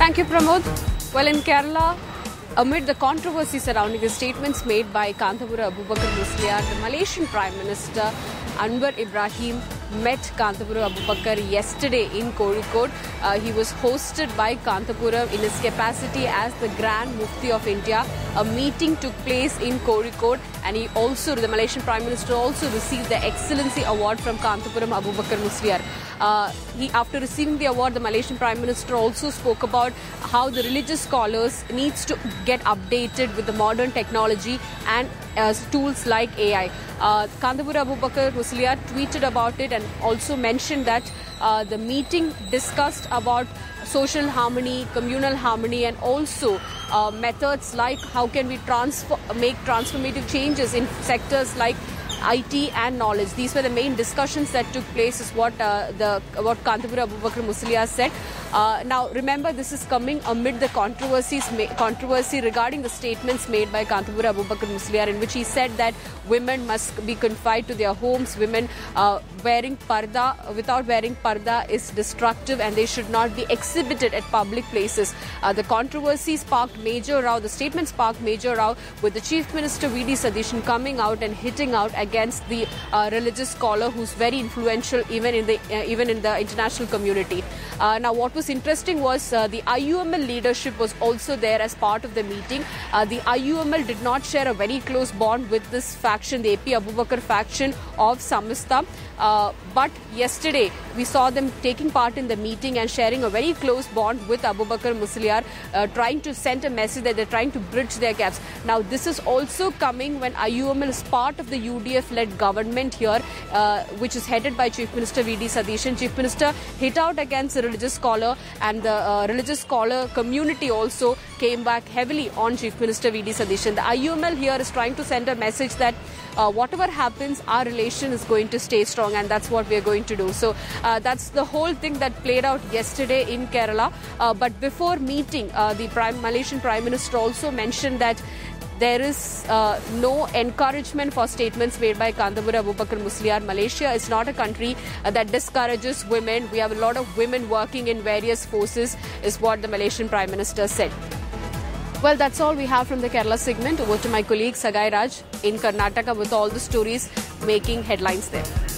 Thank you, Pramod. Well, in Kerala, amid the controversy surrounding the statements made by Kantapura Abubakar Musliar, the Malaysian Prime Minister Anwar Ibrahim met Kantapura Abubakar yesterday in Kozhikode. He was hosted by Kantapura in his capacity as the Grand Mufti of India. A meeting took place in Kozhikode, and the Malaysian Prime Minister also received the Excellency Award from Kantapuram Abubakar Musliar. After receiving the award, the Malaysian Prime Minister also spoke about how the religious scholars needs to get updated with the modern technology and tools like AI. Kantapura Abubakar Musliar tweeted about it and also mentioned that the meeting discussed about social harmony, communal harmony, and also methods like how can we make transformative changes in sectors like IT and knowledge. These were the main discussions that took place, is what Kantapura Abubakar Musliar said. Now, remember, this is coming amid the controversy regarding the statements made by Kantapura Abubakar Musliar, in which he said that women must be confined to their homes. Women without wearing parda is destructive, and they should not be exhibited at public places. The controversy sparked major row. The statement sparked major row, with the Chief Minister V.D. Satish coming out and hitting out against the religious scholar who's very influential even in the international community. Now, what was interesting was the IUML leadership was also there as part of the meeting. The IUML did not share a very close bond with this faction, the AP Abubakar faction of Samasta. But yesterday, we saw them taking part in the meeting and sharing a very close bond with Abubakar Musliar, trying to send a message that they're trying to bridge their gaps. Now, this is also coming when IUML is part of the UDF-led government here, which is headed by Chief Minister V.D. Satish. Chief Minister hit out against the religious scholar, and the religious scholar community also came back heavily on Chief Minister V.D. Satish. And the IUML here is trying to send a message that whatever happens, our relation is going to stay strong, and that's what we're going to do. So that's the whole thing that played out yesterday in Kerala. But before meeting, the Malaysian Prime Minister also mentioned that there is no encouragement for statements made by Kantapura Abubakar Musliar. Malaysia is not a country that discourages women. We have a lot of women working in various forces, is what the Malaysian Prime Minister said. Well, that's all we have from the Kerala segment. Over to my colleague Sagai Raj in Karnataka with all the stories making headlines there.